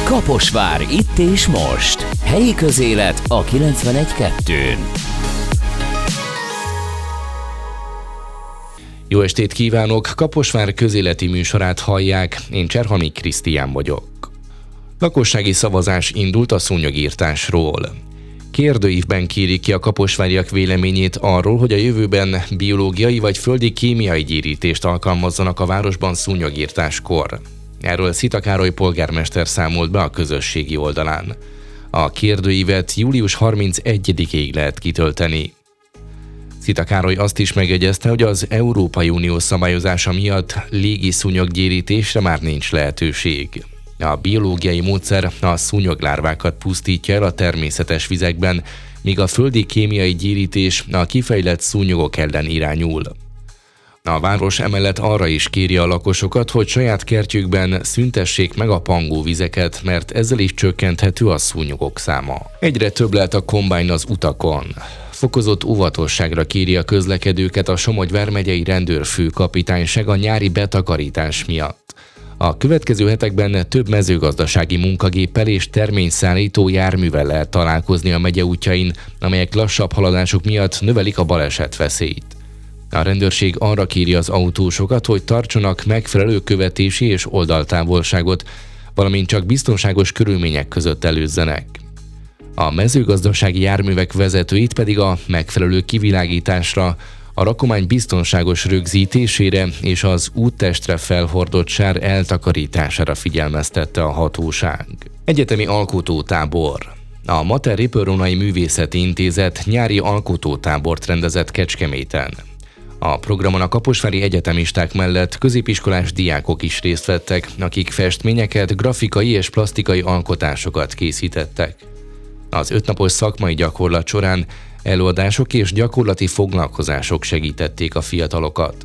Kaposvár itt és most. Helyi közélet a 91.2-n. Jó estét kívánok! Kaposvár közéleti műsorát hallják, én Cserhami Krisztián vagyok. Lakossági szavazás indult a szúnyogírtásról. Kérdőívben kérik ki a kaposváriak véleményét arról, hogy a jövőben biológiai vagy földi kémiai gyérítést alkalmazzanak a városban szúnyogírtáskor. Erről Szita Károly polgármester számolt be a közösségi oldalán. A kérdőívet július 31-ig lehet kitölteni. Szita Károly azt is megjegyezte, hogy az Európai Unió szabályozása miatt légi szúnyoggyérítésre már nincs lehetőség. A biológiai módszer a szúnyoglárvákat pusztítja el a természetes vizekben, míg a földi kémiai gyérítés a kifejlett szúnyogok ellen irányul. A város emellett arra is kéri a lakosokat, hogy saját kertjükben szüntessék meg a pangóvizeket, mert ezzel is csökkenthető a szúnyogok száma. Egyre több lehet a kombájn az utakon. Fokozott óvatosságra kéri a közlekedőket a Somogy vármegyei rendőrfőkapitányság a nyári betakarítás miatt. A következő hetekben több mezőgazdasági munkagéppel és terményszállító járművel lehet találkozni a megye útjain, amelyek lassabb haladásuk miatt növelik a balesetveszélyt. A rendőrség arra kéri az autósokat, hogy tartsanak megfelelő követési és oldaltávolságot, valamint csak biztonságos körülmények között előzzenek. A mezőgazdasági járművek vezetőit pedig a megfelelő kivilágításra, a rakomány biztonságos rögzítésére és az úttestre felhordott sár eltakarítására figyelmeztette a hatóság. Egyetemi alkotótábor. A Mater Ripőronai Művészeti Intézet nyári alkotótábort rendezett Kecskeméten. A programon a kaposvári egyetemisták mellett középiskolás diákok is részt vettek, akik festményeket, grafikai és plastikai alkotásokat készítettek. Az 5 napos szakmai gyakorlat során előadások és gyakorlati foglalkozások segítették a fiatalokat.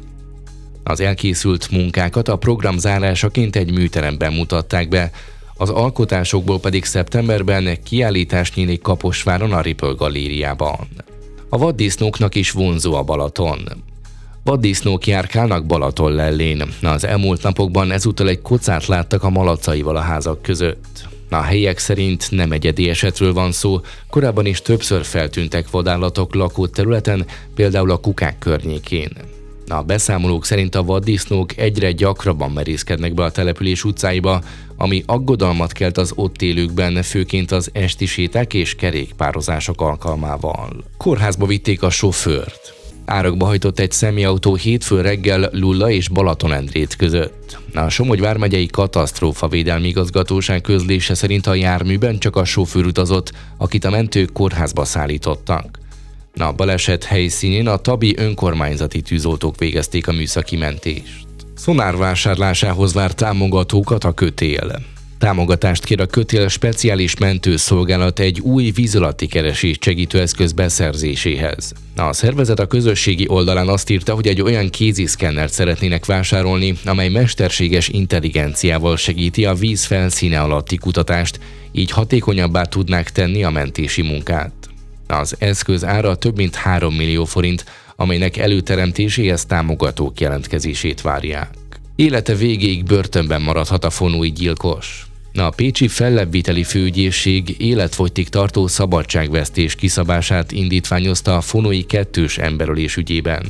Az elkészült munkákat a program zárásaként egy műteremben mutatták be, az alkotásokból pedig szeptemberben kiállítás nyílik Kaposváron a Ripple galériában. A vaddisznóknak is vonzó a Balaton. Vaddisznók járkálnak Balatonlellén. Az elmúlt napokban ezúttal egy kocát láttak a malacaival a házak között. A helyiek szerint nem egyedi esetről van szó, korábban is többször feltűntek vadállatok lakott területen, például a Kukák környékén. A beszámolók szerint a vaddisznók egyre gyakrabban merészkednek be a település utcáiba, ami aggodalmat kelt az ott élőkben, főként az esti séták és kerékpározások alkalmával. Kórházba vitték a sofőrt. Árokba hajtott egy személyautó hétfő reggel Lulla és Balatonendrét között. A Somogy vármegyei katasztrófavédelmi igazgatóság közlése szerint a járműben csak a sofőr utazott, akit a mentők kórházba szállítottak. A baleset helyszínén a Tabi önkormányzati tűzoltók végezték a műszaki mentést. Szonár vásárlásához vár támogatókat a kötél. Támogatást kér a kötél speciális mentőszolgálat egy új víz alatti keresés segítőeszköz beszerzéséhez. A szervezet a közösségi oldalán azt írta, hogy egy olyan kéziszkennert szeretnének vásárolni, amely mesterséges intelligenciával segíti a víz felszíne alatti kutatást, így hatékonyabbá tudnák tenni a mentési munkát. Az eszköz ára több mint 3 millió forint, amelynek előteremtéséhez támogatók jelentkezését várják. Élete végéig börtönben maradhat a fonói gyilkos. A pécsi fellebbviteli főügyészség életfogytig tartó szabadságvesztés kiszabását indítványozta a fonói 2-s emberölés ügyében.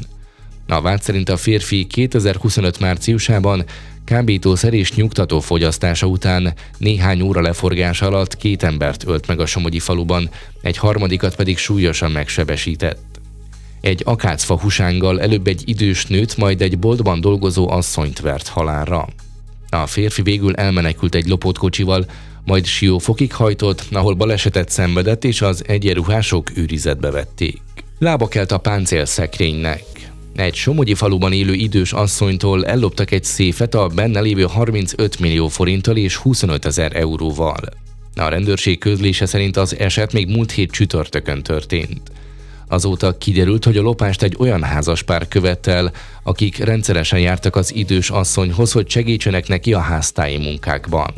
A vád szerint a férfi 2025 márciusában kábítószer és nyugtató fogyasztása után néhány óra leforgás alatt 2 embert ölt meg a somogyi faluban, egy harmadikat pedig súlyosan megsebesített. Egy akácfa husánggal előbb egy idős nőt, majd egy boltban dolgozó asszonyt vert halálra. A férfi végül elmenekült egy lopott kocsival, majd Siófokig hajtott, ahol balesetet szenvedett és az egyenruhások őrizetbe vették. Lába kelt a páncélszekrénynek. Egy somogyi faluban élő idős asszonytól elloptak egy széfet a benne lévő 35 millió forinttal és 25 000 euróval. A rendőrség közlése szerint az eset még múlt hét csütörtökön történt. Azóta kiderült, hogy a lopást egy olyan házaspár követte el, akik rendszeresen jártak az idős asszonyhoz, hogy segítsenek neki a háztáji munkákban.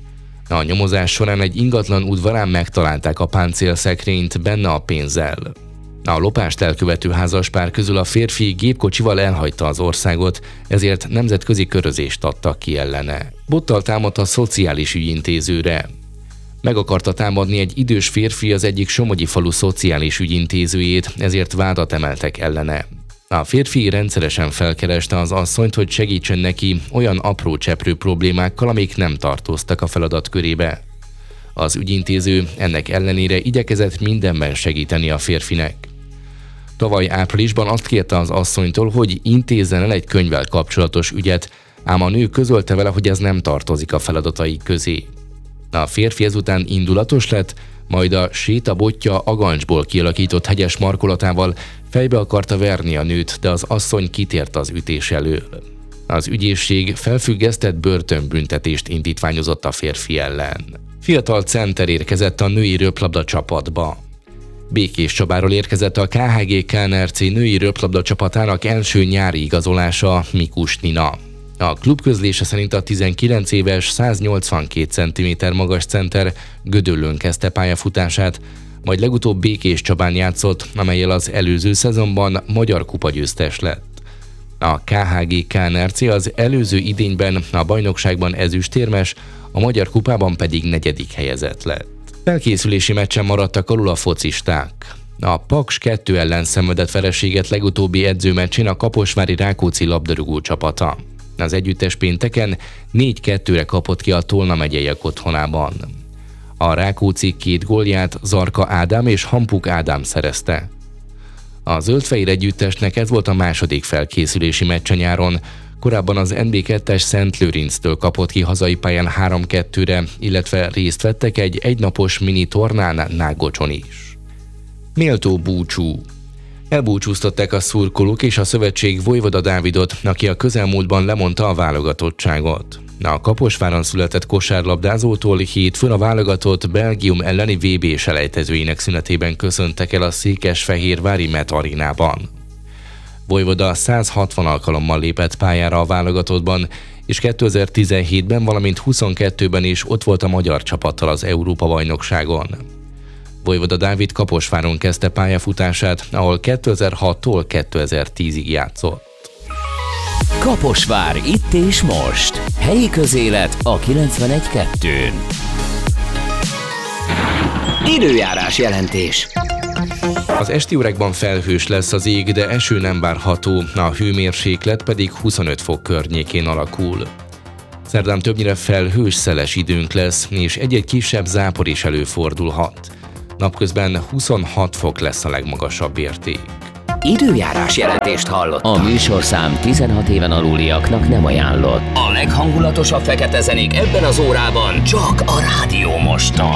A nyomozás során egy ingatlan udvarán megtalálták a páncélszekrényt benne a pénzzel. A lopást elkövető házaspár közül a férfi gépkocsival elhagyta az országot, ezért nemzetközi körözést adtak ki ellene. Bottal támadt a szociális ügyintézőre. Meg akarta támadni egy idős férfi az egyik somogyi falu szociális ügyintézőjét, ezért vádat emeltek ellene. A férfi rendszeresen felkereste az asszonyt, hogy segítsen neki olyan apró cseprő problémákkal, amik nem tartoztak a feladat körébe. Az ügyintéző ennek ellenére igyekezett mindenben segíteni a férfinek. Tavaly áprilisban azt kérte az asszonytól, hogy intézzen el egy könyvvel kapcsolatos ügyet, ám a nő közölte vele, hogy ez nem tartozik a feladatai közé. A férfi ezután indulatos lett, majd a sétabotja agancsból kialakított hegyes markolatával fejbe akarta verni a nőt, de az asszony kitért az ütés elől. Az ügyészség felfüggesztett börtönbüntetést indítványozott a férfi ellen. Fiatal center érkezett a női röplabda csapatba. Békés Csabáról érkezett a KHG KNRC női röplabda csapatának első nyári igazolása, Mikus Nina. A klub közlése szerint a 19 éves, 182 cm magas center Gödöllőn kezdte pályafutását, majd legutóbb Békés Csabán játszott, amellyel az előző szezonban magyar kupagyőztes lett. A KHG KNRC az előző idényben a bajnokságban ezüstérmes, a magyar kupában pedig 4. helyezett lett. Felkészülési meccsen maradtak alul a focisták. A Paks 2 ellen szenvedett vereséget legutóbbi edzőmeccsén a kaposvári Rákóczi labdarúgó csapata. Az együttes pénteken 4-2-re kapott ki a Tolna megyeiek otthonában. A Rákóczi 2 gólját Zarka Ádám és Hampuk Ádám szerezte. A zöldfehér együttesnek ez volt a második felkészülési meccse nyáron, korábban az NB2-es Szent Lőrinctől kapott ki hazai pályán 3-2-re, illetve részt vettek egy egynapos mini tornán Nágocson is. Méltó búcsú. Elbúcsúztatták a szurkolók és a szövetség Vojvoda Dávidot, aki a közelmúltban lemondta a válogatottságot. A Kaposváron született kosárlabdázótól hétfőn a válogatott Belgium elleni VB selejtezőinek szünetében köszöntek el a székesfehérvári Met arénában. Vojvoda 160 alkalommal lépett pályára a válogatottban, és 2017-ben, valamint 22-ben is ott volt a magyar csapattal az Európa-bajnokságon. Vojvoda Dávid Kaposváron kezdte pályafutását, ahol 2006-tól 2010-ig játszott. Kaposvár itt és most. Helyi közélet a 91.2-n. Időjárás jelentés. Az esti órákban felhős lesz az ég, de eső nem várható, a hőmérséklet pedig 25 fok környékén alakul. Szerdán többnyire felhős, szeles időnk lesz, és egy-egy kisebb zápor is előfordulhat. Napközben 26 fok lesz a legmagasabb érték. Időjárás jelentést hallottam. A műsorszám 16 éven aluliaknak nem ajánlott. A leghangulatosabb fekete zenék ebben az órában csak a Rádió Moston.